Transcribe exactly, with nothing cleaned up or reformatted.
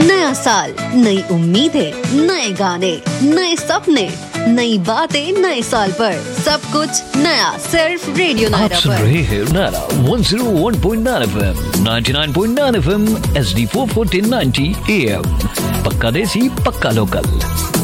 नया साल, नई उम्मीदें, नए गाने, नए सपने, नई बातें नए साल पर। सब कुछ नया सिर्फ रेडियो नायरा पर। आप सुन रहे हैं Naira one oh one point nine F M, ninety-nine point nine F M, H D four forty ninety A M। पक्का देसी, पक्का लोकल।